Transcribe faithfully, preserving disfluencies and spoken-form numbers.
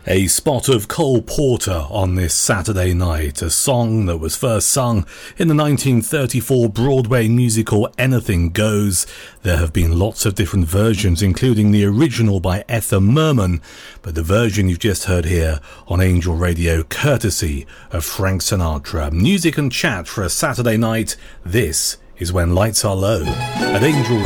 A spot of Cole Porter on this Saturday night, a song that was first sung in the nineteen thirty-four Broadway musical Anything Goes. There have been lots of different versions, including the original by Ethel Merman, but the version you've just heard here on Angel Radio, courtesy of Frank Sinatra. Music and chat for a Saturday night. This is When Lights Are Low at Angel Radio.